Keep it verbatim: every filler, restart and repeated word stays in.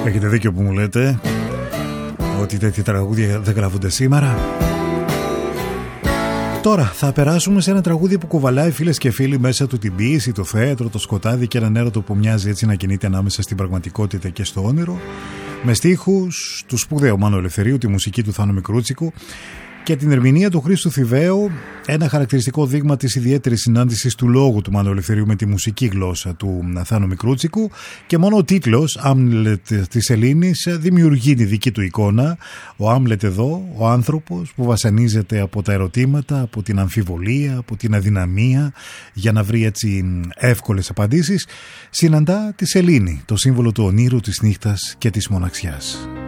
Έχετε δίκιο που μου λέτε ότι τέτοια τραγούδια δεν γράφονται σήμερα. Τώρα θα περάσουμε σε ένα τραγούδι που κουβαλάει, φίλες και φίλοι, μέσα του την ποίηση, το θέατρο, το σκοτάδι και έναν έρωτο που μοιάζει έτσι να κινείται ανάμεσα στην πραγματικότητα και στο όνειρο, με στίχους του σπουδαίου Μάνου Ελευθερίου, τη μουσική του Θάνο Μικρούτσικου και την ερμηνεία του Χρήστου Θηβαίου, ένα χαρακτηριστικό δείγμα της ιδιαίτερης συνάντησης του λόγου του Μάνου Ελευθερίου με τη μουσική γλώσσα του Θάνου Μικρούτσικου, και μόνο ο τίτλος Άμλετ της Ελλήνης δημιουργεί τη δική του εικόνα. Ο Άμλετ εδώ, ο άνθρωπος που βασανίζεται από τα ερωτήματα, από την αμφιβολία, από την αδυναμία, για να βρει έτσι εύκολες απαντήσεις, συναντά τη Σελήνη, το σύμβολο του ονείρου, της νύχτας και της μοναξιάς.